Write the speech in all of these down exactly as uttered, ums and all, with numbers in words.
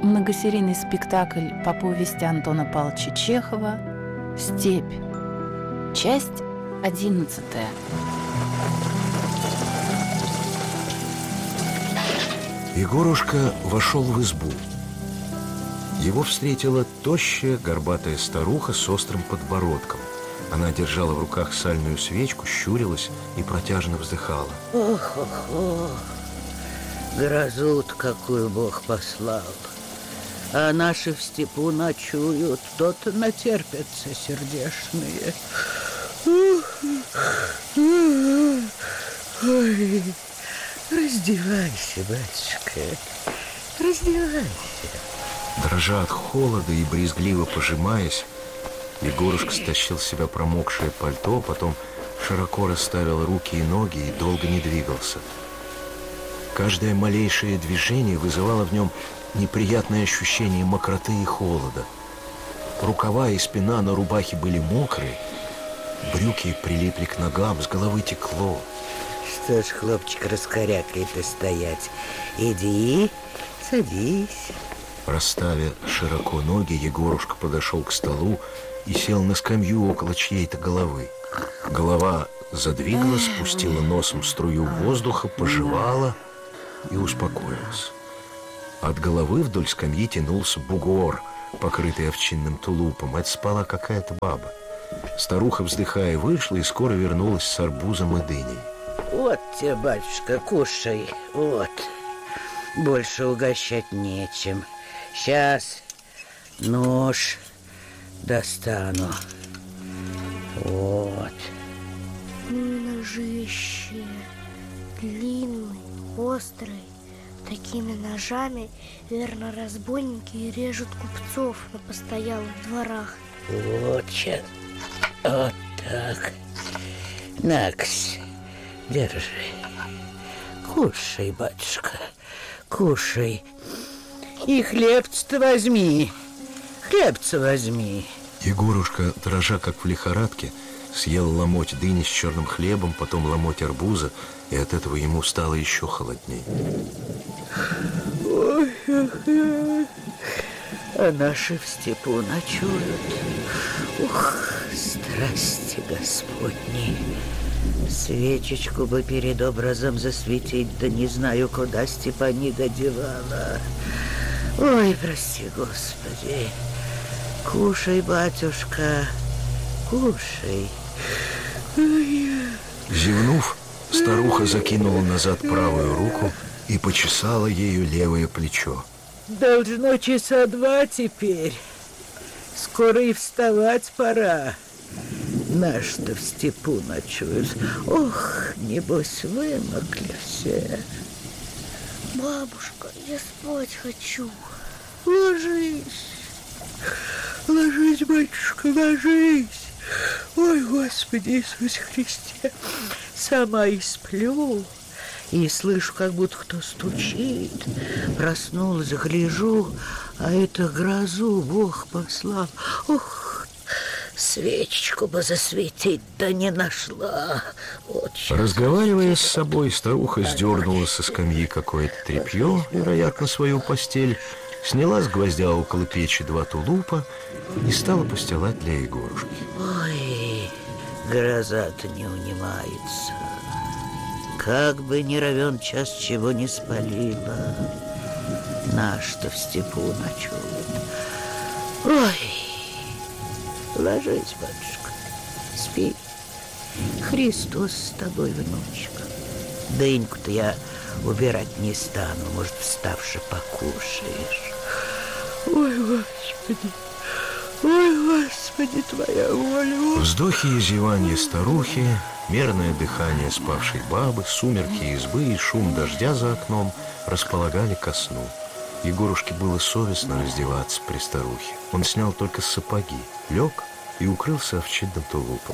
Многосерийный спектакль по повести Антона Павловича Чехова «Степь». Часть одиннадцатая. Егорушка вошел в избу. Его встретила тощая, горбатая старуха с острым подбородком. Она держала в руках сальную свечку, щурилась и протяжно вздыхала. Ох, ох, ох, грозу-то какую Бог послал. А наши в степу ночуют, то-то натерпятся сердешные. Ой, раздевайся, батюшка, раздевайся. Дрожа от холода и брезгливо пожимаясь, Егорушка стащил с себя промокшее пальто, потом широко расставил руки и ноги и долго не двигался. Каждое малейшее движение вызывало в нем неприятное ощущение мокроты и холода. Рукава и спина на рубахе были мокрые, брюки прилипли к ногам, с головы текло. Что ж, хлопчик, раскорякой-то стоять? Иди, садись. Расставя широко ноги, Егорушка подошел к столу и сел на скамью около чьей-то головы. Голова задвигалась, спустила носом струю воздуха, пожевала и успокоилась. От головы вдоль скамьи тянулся бугор, покрытый овчинным тулупом. Это спала какая-то баба. Старуха, вздыхая, вышла и скоро вернулась с арбузом и дыней. Вот тебе, батюшка, кушай, вот. Больше угощать нечем. Сейчас нож достану. Вот. Ножище длинный, острый. Такими ножами, верно, разбойники режут купцов на постоялых дворах. Вот сейчас. Вот так. Накс, держи. Кушай, батюшка, кушай. И хлебца-то возьми. Хлебца возьми. Егорушка, дрожа как в лихорадке, съел ломоть дыни с черным хлебом, потом ломоть арбуза, и от этого ему стало еще холодней. Ой, а наши в степу ночуют. Ух, страсти Господни. Свечечку бы перед образом засветить, да не знаю, куда Степанида девала. Ой, прости, Господи. Кушай, батюшка, кушай. Зевнув, старуха закинула назад правую руку и почесала ею левое плечо. Должно часа два теперь. Скоро и вставать пора. Наш-то в степу ночуют. Ох, небось, вымокли все. Бабушка, я спать хочу. Ложись. Ложись, батюшка, ложись. Ой, Господи Иисусе Христе. Сама и сплю, и слышу, как будто кто стучит. Проснулась, гляжу, а это грозу Бог послал. Ох, свечечку бы засветить, да не нашла. Вот. Разговаривая с собой, старуха сдернула со скамьи какое-то тряпье, вероятно, свою постель, сняла с гвоздя около печи два тулупа и стала постилать для Егорушки. Ой, гроза-то не унимается. Как бы ни равен час чего не спалила. Наш-то в степу ночует. Ой, ложись, батюшка, спи. Христос с тобой, внучка. Дыньку-то я убирать не стану, может, вставши покушаешь. Ой, Господи, ой, Господи, твоя воля. Вздохи и зеванье старухи, мерное дыхание спавшей бабы, сумерки избы и шум дождя за окном располагали ко сну. Егорушке было совестно раздеваться при старухе. Он снял только сапоги, лег и укрылся овчинным тулупом.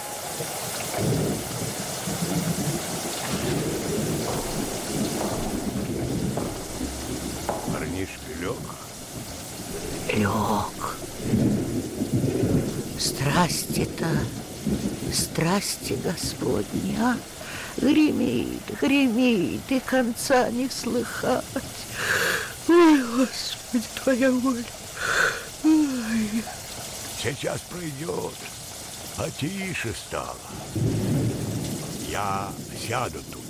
Парнишка лег. Лег. Страсти-то, страсти Господни, а? Гремит, гремит, и конца не слыхать. Ой, Господи. Господи, твоя воля. Ой. Сейчас пройдет. Потише стало. Я сяду тут.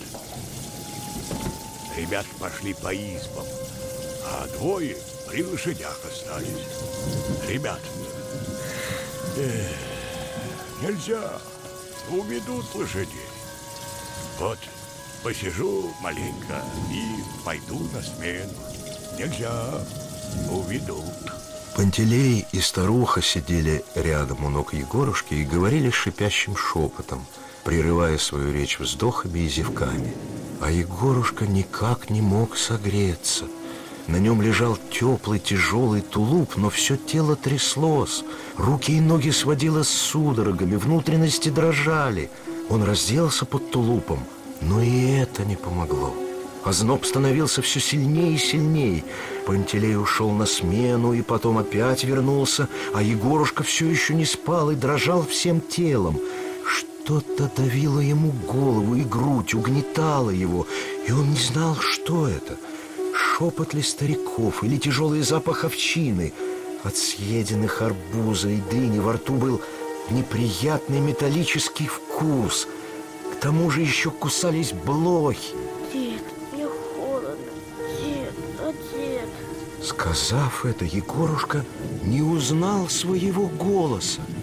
Ребят пошли по избам, а двое при лошадях остались. Ребят, эх, нельзя, уведут лошадей. Вот посижу маленько и пойду на смену. Нельзя, уведут. Пантелей и старуха сидели рядом у ног Егорушки и говорили шипящим шепотом, прерывая свою речь вздохами и зевками. А Егорушка никак не мог согреться. На нем лежал теплый тяжелый тулуп, но все тело тряслось. Руки и ноги сводило с судорогами, внутренности дрожали. Он разделся под тулупом, но и это не помогло. Озноб становился все сильнее и сильнее. Пантелей ушел на смену и потом опять вернулся, а Егорушка все еще не спал и дрожал всем телом. Что-то давило ему голову и грудь, угнетало его, и он не знал, что это. Шепот ли стариков или тяжелый запах овчины. От съеденных арбуза и дыни во рту был неприятный металлический вкус. К тому же еще кусались блохи. Дед, мне холодно. Дед, а дед? Сказав это, Егорушка не узнал своего голоса.